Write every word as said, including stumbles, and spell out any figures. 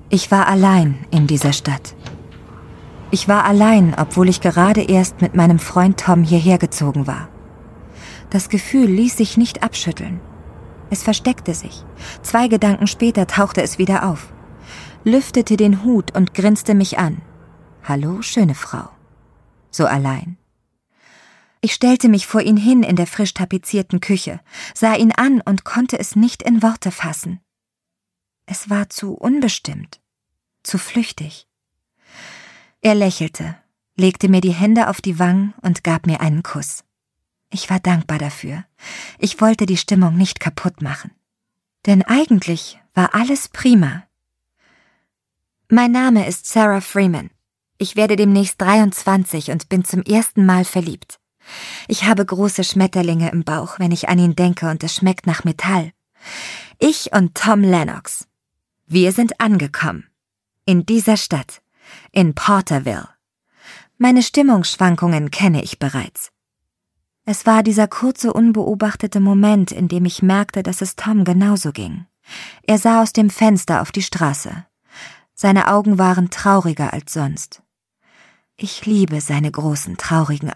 Ich war allein in dieser Stadt. Ich war allein, obwohl ich gerade erst mit meinem Freund Tom hierher gezogen war. Das Gefühl ließ sich nicht abschütteln. Es versteckte sich. Zwei Gedanken später tauchte es wieder auf, lüftete den Hut und grinste mich an. »Hallo, schöne Frau.« So allein. Ich stellte mich vor ihn hin in der frisch tapezierten Küche, sah ihn an und konnte es nicht in Worte fassen. Es war zu unbestimmt, zu flüchtig. Er lächelte, legte mir die Hände auf die Wangen und gab mir einen Kuss. Ich war dankbar dafür. Ich wollte die Stimmung nicht kaputt machen. Denn eigentlich war alles prima. Mein Name ist Sarah Freeman. Ich werde demnächst dreiundzwanzig und bin zum ersten Mal verliebt. Ich habe große Schmetterlinge im Bauch, wenn ich an ihn denke, und es schmeckt nach Metall. Ich und Tom Lennox. Wir sind angekommen. In dieser Stadt. In Porterville. Meine Stimmungsschwankungen kenne ich bereits. Es war dieser kurze, unbeobachtete Moment, in dem ich merkte, dass es Tom genauso ging. Er sah aus dem Fenster auf die Straße. Seine Augen waren trauriger als sonst. Ich liebe seine großen, traurigen